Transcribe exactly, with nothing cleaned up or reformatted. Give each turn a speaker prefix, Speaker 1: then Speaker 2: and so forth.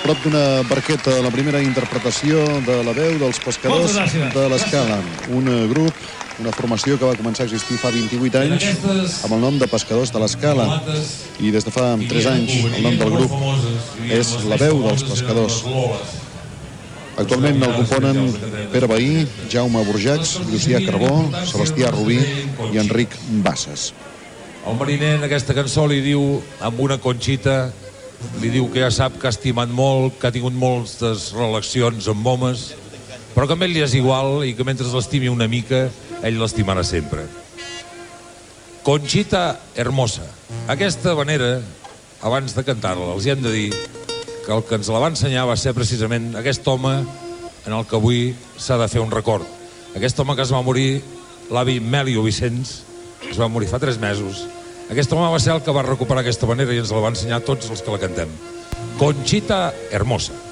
Speaker 1: prop d'una barqueta, la primera interpretació de la veu dels pescadors de l'Escala. Un grup, una formació que va començar a existir fa vint-i-vuit anys amb el nom de Pescadors de l'Escala. I des de fa tres anys el nom del grup és La Veu dels Pescadors. Actualment el componen Pere Bahí, Jaume Burjacs, Llucià Carbó, Sebastià Rubí i Enric Bassas.
Speaker 2: El mariner en aquesta cançó li diu, amb una Conxita, li diu que ja sap que ha estimat molt, que ha tingut moltes relacions amb homes, però que a ell li és igual i que mentre l'estimi una mica, ell l'estimarà sempre. Conxita Hermosa. Aquesta manera, abans de cantar-la, els hi hem de dir que el que ens la va ensenyar va ser precisament aquest home en el que avui s'ha de fer un record. Aquest home que es va morir, l'avi Mèlio Vicenç, es va morir fa tres mesos. Aquest home va ser el que va recuperar aquesta manera i ens la va ensenyar a tots els que la cantem. Conxita Hermosa.